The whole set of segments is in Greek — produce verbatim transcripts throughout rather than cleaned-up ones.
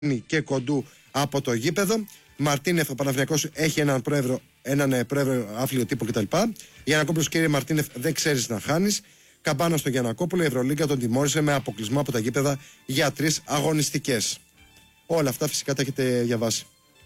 και Κοντού από το γήπεδο. Μαρτίνεφ, ο Παναθηναϊκός έχει έναν πρόεδρο, έναν πρόεδρο άφλιο τύπο κτλ. Γιαννακόπουλος, κύριε Μαρτίνεφ, δεν ξέρεις να χάνεις. Καμπάνα στο Γιαννακόπουλο, η Ευρωλίγκα τον τιμώρησε με αποκλεισμό από τα γήπεδα για τρεις αγωνιστικές. Όλα αυτά φυσικά τα έχετε διαβάσει.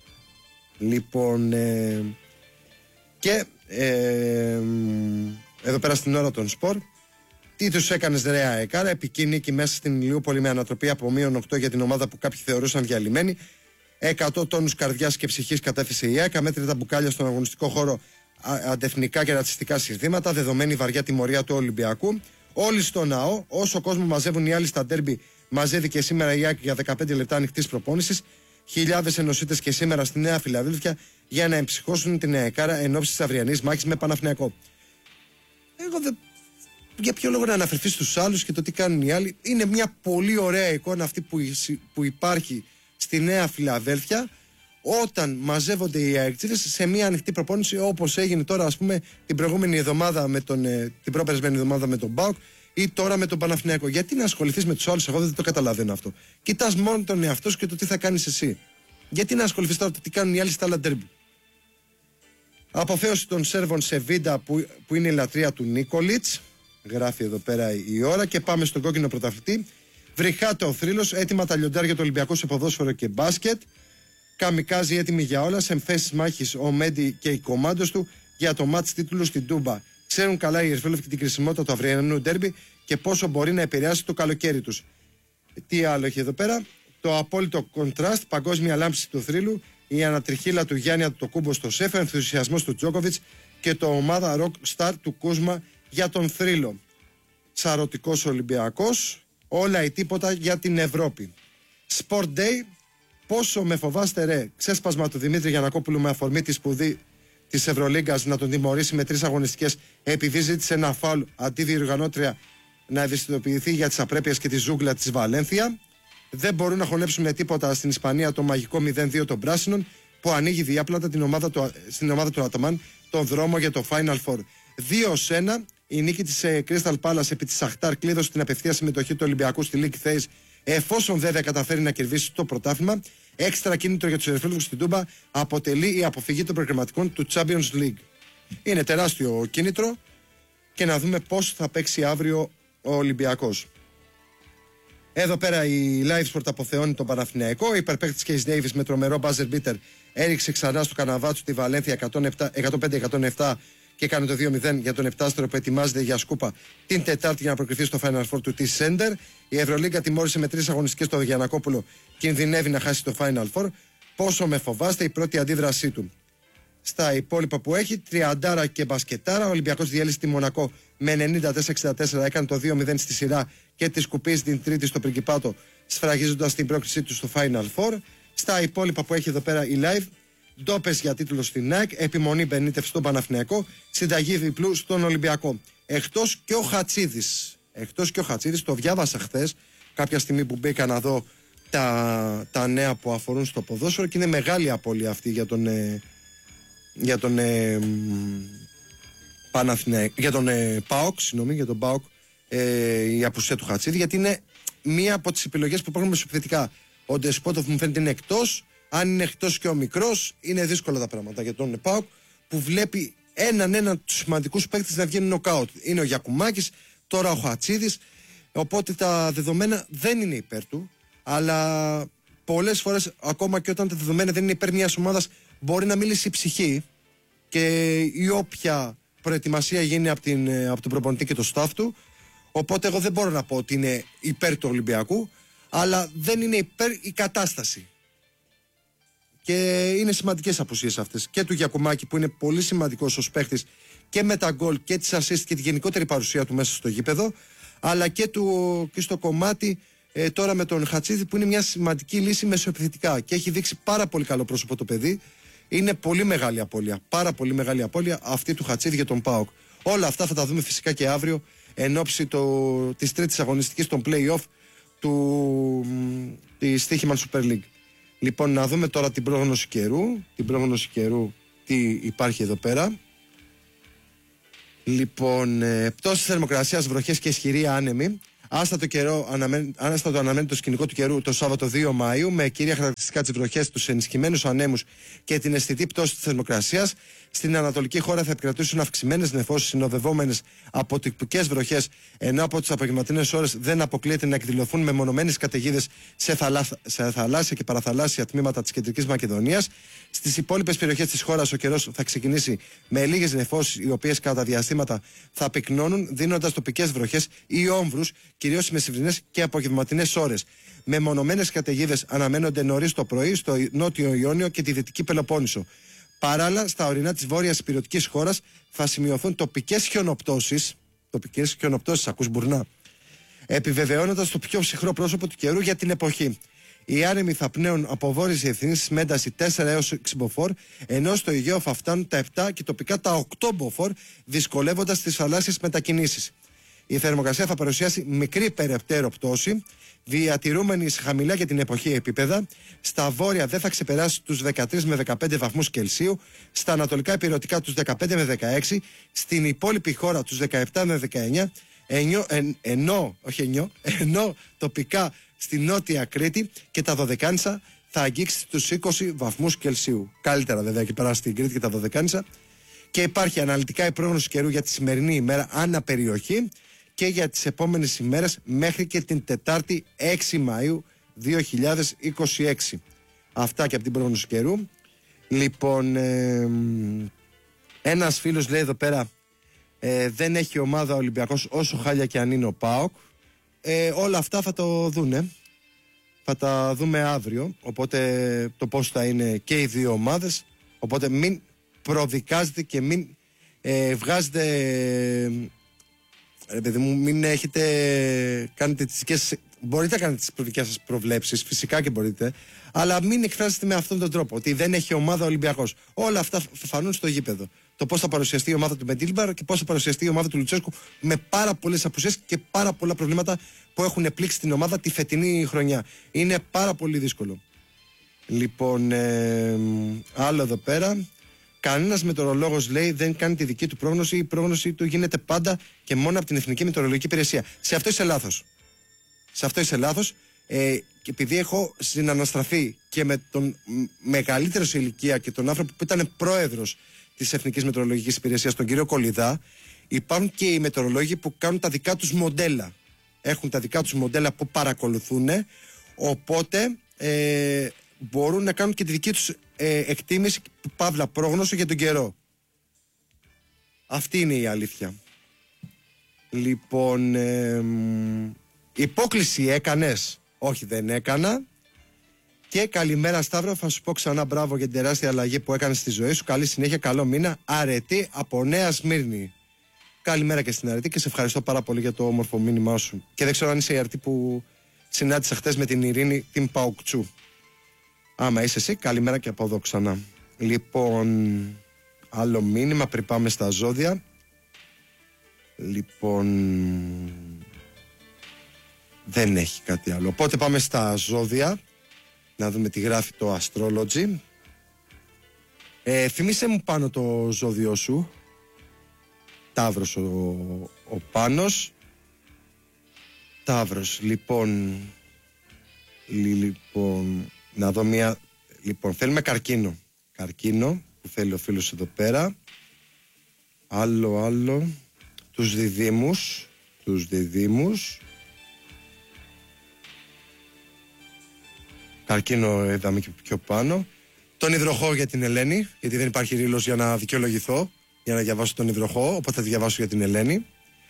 Λοιπόν, ε, και ε, εδώ πέρα στην ώρα των σπορ. Τι τους έκανες ρε ΑΕΚΑΡΑ, επική νίκη μέσα στην Ηλιούπολη με ανατροπή από μείον οκτώ για την ομάδα που κάποιοι θεωρούσαν διαλυμένη. εκατό τόνους καρδιάς και ψυχής κατέθεσε η ΑΕΚ, αμέτρητα μπουκάλια στον αγωνιστικό χώρο, αντεθνικά και ρατσιστικά συνθήματα, δεδομένη βαριά τιμωρία του Ολυμπιακού. Όλοι στο ναό, όσο κόσμο μαζεύουν οι άλλοι στα ντέρμπι, μαζεύει και σήμερα η ΑΕΚ για δεκαπέντε λεπτά ανοιχτής προπόνησης. Χιλιάδες ενωσίτες και σήμερα στη Νέα Φιλαδέλφια για να εμψυχώσουν την ΑΕΚΑΡΑ εν ώψη της αυριανής μάχης με Παναθηναϊκό. Εγώ δεν. Για ποιο λόγο να αναφερθεί στους άλλους και το τι κάνουν οι άλλοι. Είναι μια πολύ ωραία εικόνα αυτή που, που υπάρχει στη Νέα Φιλαδέλφια όταν μαζεύονται οι αεξίδες σε μια ανοιχτή προπόνηση, όπως έγινε τώρα, ας πούμε, την προηγούμενη εβδομάδα με τον, την προπερασμένη εβδομάδα με τον ΜΠΑΟΚ ή τώρα με τον Παναθηναϊκό. Γιατί να ασχοληθείς με τους άλλους, εγώ δεν το καταλαβαίνω αυτό. Κοιτάς μόνο τον εαυτό σου και το τι θα κάνεις εσύ. Γιατί να ασχοληθείς τώρα το τι κάνουν οι άλλοι στα άλλα ντέρμπι. Αποφαίωση των Σέρβων σε Βίντα που, που είναι η λατρεία του Νίκολιτς. Γράφει εδώ πέρα η ώρα και πάμε στον κόκκινο πρωταθλητή. Βρυχάται ο θρύλος, έτοιμα τα λιοντάρια του Ολυμπιακού σε ποδόσφαιρο και μπάσκετ. Καμικάζι έτοιμη για όλα, σε εμφέσεις μάχης ο Μέντι και οι κομμάντος του για το μάτς τίτλου στην Τούμπα. Ξέρουν καλά οι Ερυθρόλευκοι την κρισιμότητα του αυριανού ντέρμπι και πόσο μπορεί να επηρεάσει το καλοκαίρι τους. Τι άλλο έχει εδώ πέρα, το απόλυτο κοντράστ, παγκόσμια λάμψη του θρύλου, η ανατριχίλα του Γιάννη Αντετοκούμπο στο σεφ, ο ενθουσιασμός του Τζόκοβιτς και το ομάδα rock star του Κούσμα για τον θρύλο. Σαρωτικός Ολυμπιακός, όλα ή τίποτα για την Ευρώπη. Sport Day, πόσο με φοβάστε ρε, ξέσπασμα του Δημήτρη Γιαννακόπουλου με αφορμή τη σπουδή της Ευρωλίγκας να τον τιμωρήσει με τρεις αγωνιστικές επειδή ζήτησε ένα φάουλ αντί διοργανώτρια να ευαισθητοποιηθεί για τις απρέπειες και τη ζούγκλα της Βαλένθια. Δεν μπορούν να χωνέψουν με τίποτα στην Ισπανία το μαγικό μηδέν δύο των Πράσινων που ανοίγει διάπλατα την ομάδα του, στην ομάδα του Αταμάν τον δρόμο για το Final Four. δύο ένα, η νίκη της ε, Crystal Palace επί της Σαχτάρ κλείδωσε την απευθεία συμμετοχή του Ολυμπιακού στη League Phase, εφόσον βέβαια καταφέρει να κερδίσει το πρωτάθλημα. Έξτρα κίνητρο για τους ερυθρόλευκους στην Τούμπα αποτελεί η αποφυγή των προκριματικών του Champions League. Είναι τεράστιο κίνητρο και να δούμε πώς θα παίξει αύριο ο Ολυμπιακός. Εδώ πέρα η Live Sport αποθεώνει τον Παναθηναϊκό. Ο υπερπαίκτης Case Davis με τρομερό buzzer beater έριξε ξανά στο καναβάτσου τη Βαλένθια εκατόν πέντε εκατόν επτά και έκανε το δύο μηδέν για τον επτάστερο που ετοιμάζεται για σκούπα την Τετάρτη για να προκριθεί στο Final Four του T Center. Η Ευρωλίγκα τιμώρησε με τρεις αγωνιστικές το Γιαννακόπουλο, κινδυνεύει να χάσει το Final Four. Πόσο με φοβάστε, η πρώτη αντίδρασή του. Στα υπόλοιπα που έχει, τριαντάρα και μπασκετάρα. Ο Ολυμπιακός διέλυσε τη Μονακό με ενενήντα τέσσερα εξήντα τέσσερα, έκανε το δύο μηδέν στη σειρά και τη σκουπίζει την τρίτη στο Πριγκιπάτο, σφραγίζοντας την πρόκρισή του στο Final Four. Στα υπόλοιπα που έχει εδώ πέρα η Live, ντόπες για τίτλο στην ΑΕΚ, επιμονή Μπενίτεφ στον Παναθηναϊκό, συνταγή διπλού στον Ολυμπιακό. Εκτός και ο Χατσίδης. Εκτός και ο Χατσίδης, το διάβασα χθες, κάποια στιγμή που μπήκα να δω τα, τα νέα που αφορούν στο ποδόσφαιρο και είναι μεγάλη απώλεια αυτή για τον. Ε, για τον ε, Παναθηναϊκό, για τον ε, ΠΑΟΚ, συγγνώμη, για τον ΠΑΟΚ ε, η απουσία του Χατσίδη, γιατί είναι μία από τις επιλογές που υπάρχουν μεσοπιθετικά. Ο Ντεσπότοφ μου φαίνεται είναι εκτός. Αν είναι εκτός και ο μικρός, είναι δύσκολα τα πράγματα για τον ΠΑΟΚ που βλέπει έναν έναν τους σημαντικούς παίκτες να βγαίνουν νοκάουτ. Είναι ο Γιακουμάκης, τώρα ο Χατσίδης. Οπότε τα δεδομένα δεν είναι υπέρ του, αλλά πολλές φορές, ακόμα και όταν τα δεδομένα δεν είναι υπέρ μιας ομάδας, μπορεί να μίλησει η ψυχή και η όποια προετοιμασία γίνει από, την, από τον προπονητή και το staff του. Οπότε εγώ δεν μπορώ να πω ότι είναι υπέρ του Ολυμπιακού, αλλά δεν είναι υπέρ η κατάσταση. Και είναι σημαντικές απουσίες αυτές. Και του Γιακουμάκη που είναι πολύ σημαντικός ως παίχτης και με τα γκολ και τις assist και τη γενικότερη παρουσία του μέσα στο γήπεδο, αλλά και, του, και στο κομμάτι ε, τώρα με τον Χατσίδη που είναι μια σημαντική λύση μεσοεπιθετικά και έχει δείξει πάρα πολύ καλό πρόσωπο το παιδί. Είναι πολύ μεγάλη απώλεια, πάρα πολύ μεγάλη απώλεια αυτή του Χατσίδη για τον ΠΑΟΚ. Όλα αυτά θα τα δούμε φυσικά και αύριο εν ώψη το, της τρίτης αγωνιστικής των play-off του, της Στοίχημαν Super League. Λοιπόν, να δούμε τώρα την πρόγνωση καιρού. Την πρόγνωση καιρού, τι υπάρχει εδώ πέρα. Λοιπόν, ε, πτώση θερμοκρασίας, βροχές και ισχυρή άνεμη. Άστατο, καιρό, αναμέν, άστατο αναμένει το σκηνικό του καιρού το Σάββατο δύο Μαΐου, με κύρια χαρακτηριστικά τις βροχές, τους ενισχυμένους ανέμους και την αισθητή πτώση της θερμοκρασίας. Στην ανατολική χώρα θα επικρατήσουν αυξημένες νεφώσεις συνοδευόμενες από τυπικές βροχές, ενώ από τις απογευματινές ώρες δεν αποκλείεται να εκδηλωθούν μεμονωμένες καταιγίδες σε, θαλά, σε θαλάσσια και παραθαλάσσια τμήματα της Κεντρικής Μακεδονίας. Στις υπόλοιπες περιοχές της χώρας ο καιρός θα ξεκινήσει με λίγες νεφώσεις, οι οποίες κατά διαστήματα θα πυκνώνουν, δίνοντας τοπικές βροχές ή όμβρους, κυρίως με μεσημβρινές και απογευματινές ώρες. Μεμονωμένες καταιγίδες αναμένονται νωρίς το πρωί στο νότιο Ιόνιο και τη δυτική Πελοπόννησο. Παράλληλα, στα ορεινά της βόρειας ηπειρωτικής χώρας θα σημειωθούν τοπικές χιονοπτώσεις. Τοπικές χιονοπτώσεις, ακούς μπουρνά. Επιβεβαιώνοντας το πιο ψυχρό πρόσωπο του καιρού για την εποχή. Οι άνεμοι θα πνέουν από βόρειες διευθύνσεις με ένταση τέσσερα έως έξι μποφόρ, ενώ στο Αιγαίο θα φτάνουν τα επτά και τοπικά τα οκτώ μποφόρ, δυσκολεύοντας τις θαλάσσιες μετακινήσεις. Η θερμοκρασία θα παρουσιάσει μικρή περαιτέρω πτώση, διατηρούμενη σε χαμηλά για την εποχή επίπεδα. Στα βόρεια δεν θα ξεπεράσει τους δεκατρείς με δεκαπέντε βαθμούς Κελσίου, στα ανατολικά ηπειρωτικά τους δεκαπέντε με δεκαέξι, στην υπόλοιπη χώρα τους δεκαεπτά με δεκαεννιά, ενώ, εν, ενώ, όχι εννιό, ενώ τοπικά στη νότια Κρήτη και τα Δωδεκάνησα θα αγγίξει τους είκοσι βαθμούς Κελσίου. Καλύτερα βέβαια εκεί πέρα στην Κρήτη και τα Δωδεκάνησα. Και υπάρχει αναλυτικά η πρόγνωση καιρού για τη σημερινή ημέρα ανά περιοχή και για τις επόμενες ημέρες μέχρι και την Τετάρτη έξι Μαΐου δύο χιλιάδες είκοσι έξι. Αυτά και από την πρόγνωση καιρού. Λοιπόν, ε, ένας φίλος λέει εδώ πέρα, ε, δεν έχει ομάδα ο Ολυμπιακός όσο χάλια και αν είναι ο ΠΑΟΚ. Ε, όλα αυτά θα το δούνε. Θα τα δούμε αύριο. Οπότε το πώς θα είναι και οι δύο ομάδες. Οπότε μην προδικάζετε και μην ε, βγάζετε... Ρε παιδί μου, μην έχετε κάνετε τις δικές, μπορείτε να κάνετε τις δικές σας προβλέψεις, φυσικά και μπορείτε, αλλά μην εκφράσετε με αυτόν τον τρόπο ότι δεν έχει ομάδα ο Ολυμπιακός. Όλα αυτά θα φανούν στο γήπεδο. Το πώς θα παρουσιαστεί η ομάδα του Μεντίλμπαρ και πώς θα παρουσιαστεί η ομάδα του Λουτσέσκου, με πάρα πολλές απουσίες και πάρα πολλά προβλήματα που έχουν πλήξει την ομάδα τη φετινή χρονιά. Είναι πάρα πολύ δύσκολο. Λοιπόν, ε, άλλο εδώ πέρα. Κανένας μετεωρολόγος, λέει, δεν κάνει τη δική του πρόγνωση. Η πρόγνωση του γίνεται πάντα και μόνο από την Εθνική Μετεωρολογική Υπηρεσία. Σε αυτό είσαι λάθος. Σε αυτό είσαι λάθος. Ε, και επειδή έχω συναναστραφεί και με τον μεγαλύτερο σε ηλικία και τον άνθρωπο που ήταν πρόεδρος της Εθνικής Μετεωρολογικής Υπηρεσίας, τον κύριο Κολιδά, υπάρχουν και οι μετεωρολόγοι που κάνουν τα δικά τους μοντέλα. Έχουν τα δικά τους μοντέλα που παρακολουθούν. Οπότε ε, μπορούν να κάνουν και τη δική τους ε, εκτίμηση, παύλα πρόγνωση για τον καιρό. Αυτή είναι η αλήθεια. Λοιπόν, ε, υπόκληση έκανες? Όχι, δεν έκανα. Και καλημέρα Σταύρο, θα σου πω ξανά μπράβο για την τεράστια αλλαγή που έκανες στη ζωή σου. Καλή συνέχεια, καλό μήνα. Αρετή από Νέα Σμύρνη. Καλημέρα και στην Αρετή και σε ευχαριστώ πάρα πολύ για το όμορφο μήνυμά σου. Και δεν ξέρω αν είσαι η Αρετή που συνάντησα χτες με την Ειρήνη, την Παουκτσού. Άμα είσαι εσύ, καλημέρα και από εδώ ξανά. Λοιπόν, άλλο μήνυμα πριν πάμε στα ζώδια. Λοιπόν, δεν έχει κάτι άλλο. Οπότε πάμε στα ζώδια. Να δούμε τι γράφει το Astrology. Ε, θυμίσαι μου πάνω το ζώδιο σου. Ταύρος ο, ο Πάνος. Ταύρος, λοιπόν. Λοιπόν, να δω μία. Λοιπόν, θέλουμε καρκίνο. Καρκίνο που θέλει ο φίλος εδώ πέρα. Άλλο, άλλο. Τους διδύμους. Τους διδύμους. Καρκίνο είδαμε και πιο πάνω. Τον υδροχό για την Ελένη, γιατί δεν υπάρχει ρήλος για να δικαιολογηθώ, για να διαβάσω τον υδροχό, οπότε θα διαβάσω για την Ελένη.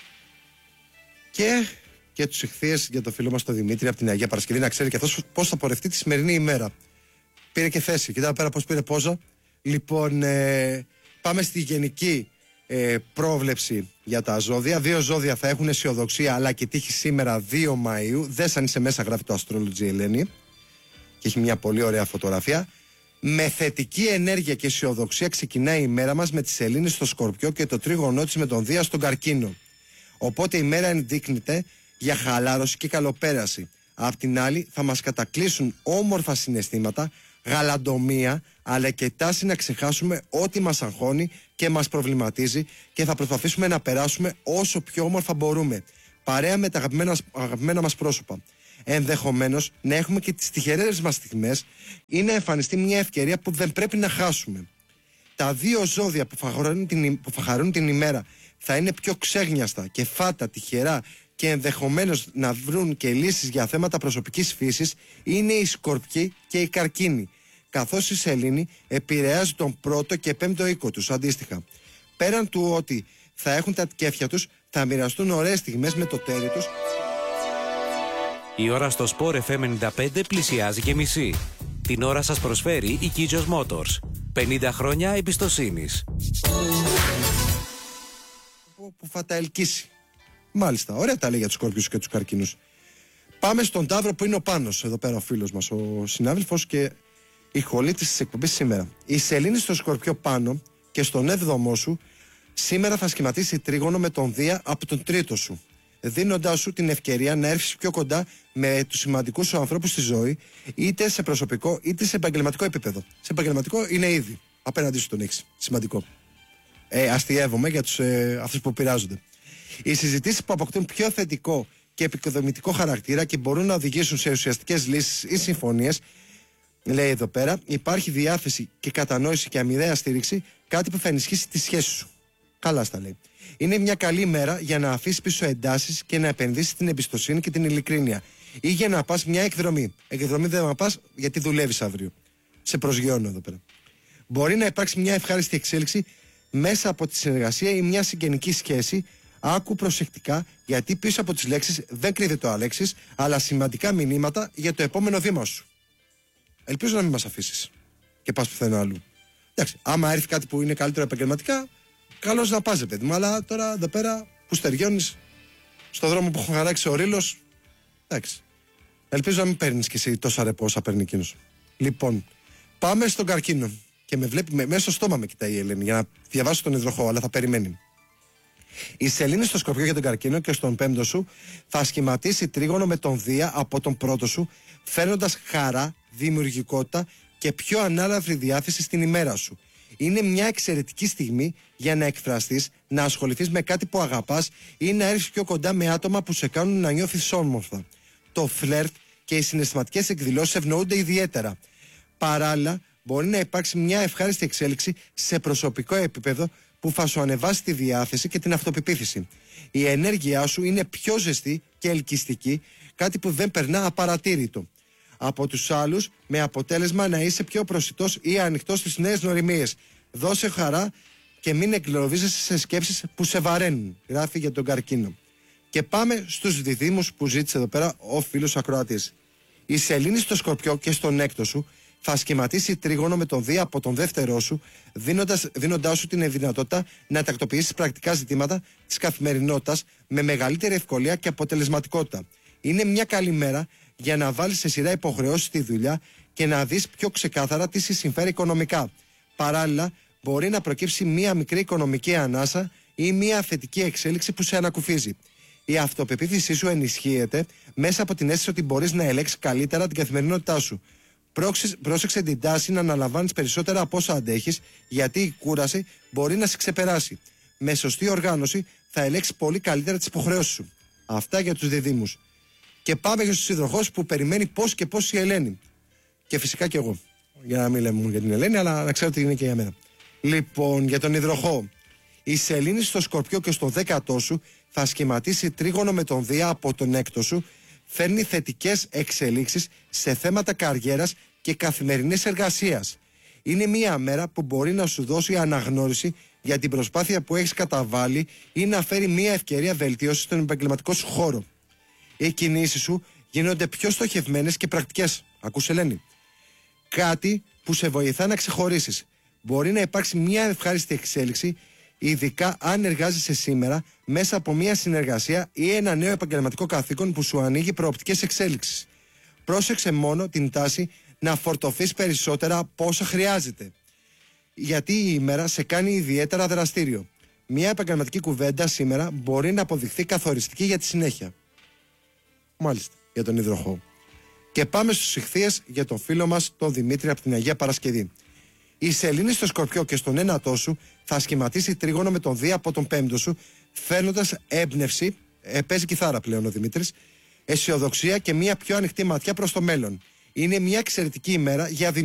Και, και τους ηχθείες για το φίλο μας τον Δημήτρη από την Αγία Παρασκευή, να ξέρει και αυτός πώς θα πορευτεί τη σημερινή ημέρα. Πήρε και θέση, κοιτά πέρα πώς πήρε πόζα. Λοιπόν, ε, πάμε στη γενική ε, πρόβλεψη για τα ζώδια. Δύο ζώδια θα έχουν αισιοδοξία αλλά και τύχη σήμερα δύο Μαΐου. Δες αν είσαι μέσα, γράφει το Astrology Ελένη. Και έχει μια πολύ ωραία φωτογραφία. Με θετική ενέργεια και αισιοδοξία ξεκινάει η μέρα μας με τη Σελήνη στο Σκορπιό και το τρίγωνό της με τον Δία στον Καρκίνο. Οπότε η μέρα ενδείκνυται για χαλάρωση και καλοπέραση. Απ' την άλλη θα μας κατακλείσουν όμορφα συναισθήματα, γαλαντομία, αλλά και τάση να ξεχάσουμε ό,τι μας αγχώνει και μας προβληματίζει και θα προσπαθήσουμε να περάσουμε όσο πιο όμορφα μπορούμε. παρέα με τα αγαπημένα, αγαπημένα μας πρόσωπα. Ενδεχομένως να έχουμε και τις τυχερές μας στιγμές ή να εμφανιστεί μια ευκαιρία που δεν πρέπει να χάσουμε. Τα δύο ζώδια που φαχαρούν την, που φαχαρούν την ημέρα θα είναι πιο ξέγνιαστα και φάτα, τυχερά και ενδεχομένως να βρουν και λύσεις για θέματα προσωπικής φύσης είναι οι Σκορπιοί και οι Καρκίνοι, καθώς η σελήνη επηρεάζει τον πρώτο και πέμπτο οίκο τους αντίστοιχα. Πέραν του ότι θα έχουν τα κέφια τους, θα μοιραστούν ωραίες στιγμές με το τέρι τους. Η ώρα στο Sport εφ εμ ενενήντα πέντε πλησιάζει και μισή. Την ώρα σας προσφέρει η Kijos Motors. πενήντα χρόνια εμπιστοσύνης. Που θα τα ελκύσει. Μάλιστα, ωραία τα λέει για τους Σκορπιούς και τους Καρκίνους. Πάμε στον Ταύρο που είναι ο Πάνος, εδώ πέρα ο φίλος μας, ο συνάδελφος και ηχολήπτης της εκπομπής σήμερα. Η σελήνη στο Σκορπιό Πάνο και στον έβδομο σου σήμερα θα σχηματίσει τρίγωνο με τον Δία από τον τρίτο σου, δίνοντάς σου την ευκαιρία να έρθεις πιο κοντά με τους σημαντικούς σου ανθρώπους στη ζωή, είτε σε προσωπικό είτε σε επαγγελματικό επίπεδο. Σε επαγγελματικό είναι ήδη απέναντί σου τον έχεις. Σημαντικό. Ε, αστειεύομαι για τους, ε, αυτούς που πειράζονται. Οι συζητήσεις που αποκτούν πιο θετικό και επικοδομητικό χαρακτήρα και μπορούν να οδηγήσουν σε ουσιαστικές λύσεις ή συμφωνίες, λέει εδώ πέρα, υπάρχει διάθεση και κατανόηση και αμοιβαία στήριξη, κάτι που θα ενισχύσει τη σχέση σου. Καλά στα λέει. Είναι μια καλή μέρα για να αφήσεις πίσω εντάσεις και να επενδύσεις την εμπιστοσύνη και την ειλικρίνεια. Ή για να πας μια εκδρομή. Εκδρομή δεν θα πας γιατί δουλεύεις αύριο. Σε προσγειώνω εδώ πέρα. Μπορεί να υπάρξει μια ευχάριστη εξέλιξη μέσα από τη συνεργασία ή μια συγγενική σχέση. Άκου προσεκτικά, γιατί πίσω από τις λέξεις δεν κρύβεται το Αλέξης, αλλά σημαντικά μηνύματα για το επόμενο βήμα σου. Ελπίζω να μην μας αφήσεις και πας πουθενά αλλού. Εντάξει, άμα έρθει κάτι που είναι καλύτερο επαγγελματικά, καλώς να πας, παιδί μου, αλλά τώρα εδώ πέρα που στεριώνεις στον δρόμο που έχω χαράξει ο Ρήλος, εντάξει. Ελπίζω να μην παίρνεις κι εσύ τόσα ρεπό όσα παίρνει εκείνος. Λοιπόν, πάμε στον Καρκίνο. Και με βλέπει, με, μέσα στο στόμα με κοιτάει η Ελένη για να διαβάσω τον υδροχό, αλλά θα περιμένει. Η σελήνη στο Σκορπιό για τον Καρκίνο και στον πέμπτο σου θα σχηματίσει τρίγωνο με τον Δία από τον πρώτο σου, φέρνοντας χαρά, δημιουργικότητα και πιο ανάλαφρη διάθεση στην ημέρα σου. Είναι μια εξαιρετική στιγμή για να εκφραστείς, να ασχοληθείς με κάτι που αγαπάς ή να έρθεις πιο κοντά με άτομα που σε κάνουν να νιώθεις όμορφα. Το φλερτ και οι συναισθηματικές εκδηλώσεις ευνοούνται ιδιαίτερα. Παράλληλα, μπορεί να υπάρξει μια ευχάριστη εξέλιξη σε προσωπικό επίπεδο που θα σου ανεβάσει τη διάθεση και την αυτοπεποίθηση. Η ενέργειά σου είναι πιο ζεστή και ελκυστική, κάτι που δεν περνά απαρατήρητο από τους άλλους, με αποτέλεσμα να είσαι πιο προσιτός ή ανοιχτός στις νέες νοημίες. Δώσε χαρά και μην εγκλωβίζεσαι σε σκέψεις που σε βαραίνουν, γράφει για τον Καρκίνο. Και πάμε στους διδύμους που ζήτησε εδώ πέρα ο φίλος ακροατής. Η σελήνη στο Σκορπιό και στον έκτο σου θα σχηματίσει τρίγωνο με τον Δία από τον δεύτερό σου, δίνοντας, δίνοντάς σου την δυνατότητα να τακτοποιήσεις πρακτικά ζητήματα της καθημερινότητας με μεγαλύτερη ευκολία και αποτελεσματικότητα. Είναι μια καλή μέρα για να βάλεις σε σειρά υποχρεώσεις στη δουλειά και να δεις πιο ξεκάθαρα τι σε συμφέρει οικονομικά. Παράλληλα, μπορεί να προκύψει μια μικρή οικονομική ανάσα ή μια θετική εξέλιξη που σε ανακουφίζει. Η αυτοπεποίθησή σου ενισχύεται μέσα από την αίσθηση ότι μπορείς να ελέγξεις καλύτερα την καθημερινότητά σου. Πρόσεξε την τάση να αναλαμβάνεις περισσότερα από όσα αντέχεις, γιατί η κούραση μπορεί να σε ξεπεράσει. Με σωστή οργάνωση θα ελέγξεις πολύ καλύτερα τις υποχρεώσεις σου. Αυτά για τους διδύμους. Και πάμε για στους υδροχόους που περιμένει πώς και πώς η Ελένη. Και φυσικά και εγώ. Για να μην λέμε μόνο για την Ελένη, αλλά να ξέρω ότι είναι και για μένα. Λοιπόν, για τον υδροχόο. Η σελήνη στο Σκορπιό και στο δέκατό σου θα σχηματίσει τρίγωνο με τον Δία από τον έκτο σου. Φέρνει θετικές εξελίξεις σε θέματα καριέρας και καθημερινής εργασίας. Είναι μια μέρα που μπορεί να σου δώσει αναγνώριση για την προσπάθεια που έχεις καταβάλει ή να φέρει μια ευκαιρία βελτίωσης στον επαγγελματικό σου χώρο. Οι κινήσεις σου γίνονται πιο στοχευμένες και πρακτικές. Ακούς, Ελένη. Κάτι που σε βοηθά να ξεχωρίσεις. Μπορεί να υπάρξει μια ευχάριστη εξέλιξη, ειδικά αν εργάζεσαι σήμερα μέσα από μια συνεργασία ή ένα νέο επαγγελματικό καθήκον που σου ανοίγει προοπτικές εξέλιξης. Πρόσεξε μόνο την τάση να φορτωθείς περισσότερα από όσα χρειάζεται. Γιατί η ημέρα σε κάνει ιδιαίτερα δραστήριο. Μια επαγγελματική κουβέντα σήμερα μπορεί να αποδειχθεί καθοριστική για τη συνέχεια. Μάλιστα, για τον υδροχόο. Και πάμε στους Ιχθύες για τον φίλο μας τον Δημήτρη από την Αγία Παρασκευή. Η σελήνη στο Σκορπιό και στον ένατό σου θα σχηματίσει τρίγωνο με τον Δία από τον πέμπτο σου, φέρνοντας έμπνευση ε, παίζει κιθάρα πλέον ο Δημήτρης. Αισιοδοξία και μια πιο ανοιχτή ματιά προς το μέλλον. Είναι μια εξαιρετική ημέρα για